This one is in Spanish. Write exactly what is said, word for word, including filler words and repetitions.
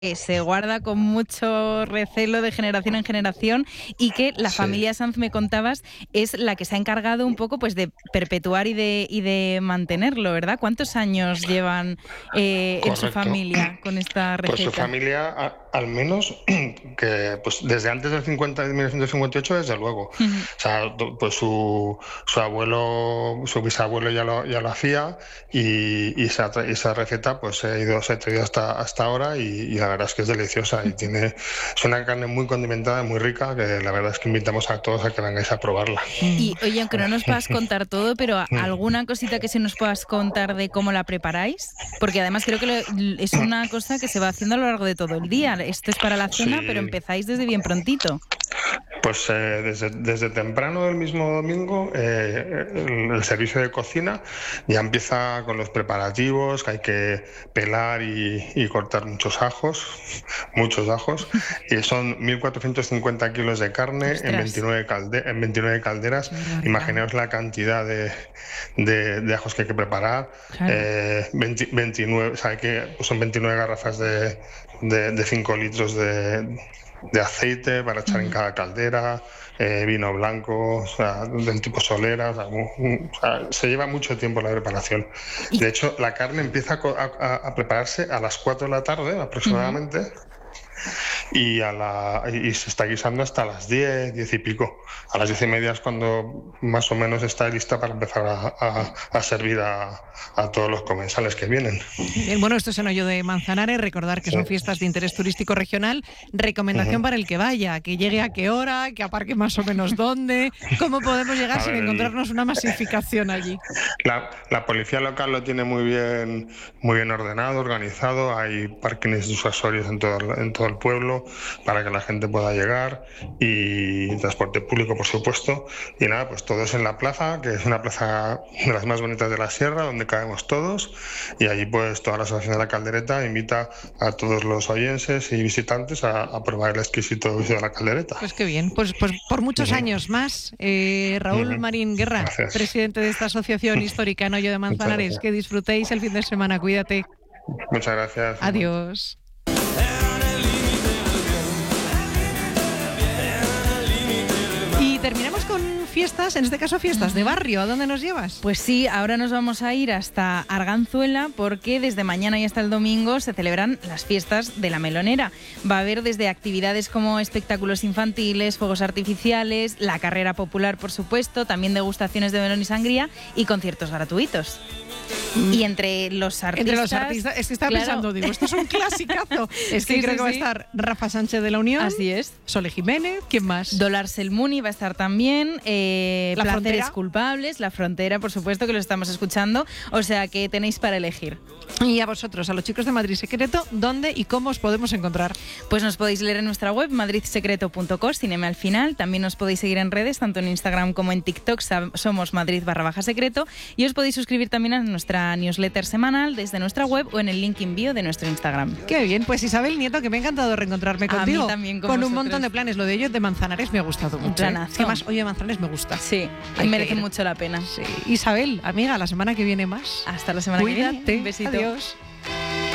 que se guarda con mucho recelo de generación en generación y que la sí. familia Sanz, me contabas, es la que se ha encargado un poco pues de perpetuar y de, y de mantenerlo, ¿verdad? ¿Cuántos años llevan eh, en su familia con esta receta? Pues su familia, a, al menos, que pues desde antes del cincuenta, de mil novecientos cincuenta y ocho, desde luego. Uh-huh. O sea, pues su, su abuelo, su bisabuelo ya lo, ya lo hacía y, y esa, esa receta pues se ha ido, se ha traído hasta, hasta ahora y, y la La verdad es que es deliciosa y tiene es una carne muy condimentada, muy rica, que la verdad es que invitamos a todos a que vengáis a probarla. Y oye, aunque no nos puedas contar todo, pero ¿alguna cosita que se nos puedas contar de cómo la preparáis? Porque además creo que es una cosa que se va haciendo a lo largo de todo el día. Esto es para la cena, sí. pero empezáis desde bien prontito. Pues eh, desde, desde temprano del mismo domingo eh, el, el servicio de cocina ya empieza con los preparativos, que hay que pelar y, y cortar muchos ajos, muchos ajos, y son mil cuatrocientos cincuenta kilos de carne en veintinueve, calde, en veintinueve calderas. Imaginaos la cantidad de, de, de ajos que hay que preparar. Claro. Eh, veinte, veintinueve, o sea, que, pues son veintinueve garrafas de, de, de cinco litros de... de aceite para echar mm. en cada caldera, eh, vino blanco, o sea, del tipo solera, o sea, un, o sea, se lleva mucho tiempo la preparación. ¿Y? De hecho, la carne empieza a, a, a prepararse a las cuatro de la tarde aproximadamente. Mm-hmm. Y, a la, y se está guisando hasta las diez, diez y pico. A las diez y media es cuando más o menos está lista para empezar a, a, a servir a, a todos los comensales que vienen. Bien, bueno, esto es en Hoyo de Manzanares. Recordar que sí. son fiestas de interés turístico regional. Recomendación uh-huh. para el que vaya, que llegue a qué hora, que aparque más o menos dónde. ¿Cómo podemos llegar a sin ver, encontrarnos una masificación allí? La, la policía local lo tiene muy bien, muy bien ordenado, organizado. Hay parkings disuasorios en todo, en todo el pueblo para que la gente pueda llegar y transporte público, por supuesto. Y nada, pues todos en la plaza, que es una plaza de las más bonitas de la sierra, donde caemos todos, y allí pues toda la Asociación de la Caldereta invita a todos los oyenses y visitantes a, a probar el exquisito guiso de la caldereta. Pues qué bien, pues, pues por muchos uh-huh. años más. Eh, Raúl uh-huh. Marín Guerra, gracias. Presidente de esta asociación histórica en Hoyo de Manzanares, que disfrutéis el fin de semana, cuídate. Muchas gracias. Adiós. Terminamos con fiestas, en este caso fiestas de barrio. ¿A dónde nos llevas? Pues sí, ahora nos vamos a ir hasta Arganzuela porque desde mañana y hasta el domingo se celebran las fiestas de la Melonera. Va a haber desde actividades como espectáculos infantiles, fuegos artificiales, la carrera popular, por supuesto, también degustaciones de melón y sangría y conciertos gratuitos. Y entre los artistas... Entre los artistas, es que estaba claro. pensando, digo, esto es un clasicazo. Es que sí, creo sí, que va a estar Rafa Sánchez de la Unión. Así es. Sole Jiménez, ¿quién más? Dolar Selmuni va a estar también. Eh, ¿La Placeres Frontera? Culpables, La Frontera, por supuesto, que lo estamos escuchando. O sea que tenéis para elegir. Y a vosotros, a los chicos de Madrid Secreto, ¿dónde y cómo os podemos encontrar? Pues nos podéis leer en nuestra web, madrid secreto punto co, sin M al final. También nos podéis seguir en redes, tanto en Instagram como en TikTok. Somos Madrid barra baja secreto. Y os podéis suscribir también a nuestra newsletter semanal desde nuestra web o en el link en bio de nuestro Instagram. Qué bien, pues Isabel Nieto, que me ha encantado reencontrarme contigo. A mí también, con, con un vosotros. montón de planes. Lo de Hoyo de Manzanares me ha gustado mucho. Un planazo. ¿eh? Que más Hoyo de Manzanares me gusta. Sí, Hay merece mucho la pena. Sí. Isabel, amiga, la semana que viene más. Hasta la semana Cuídate. que viene. Un besito. Adiós.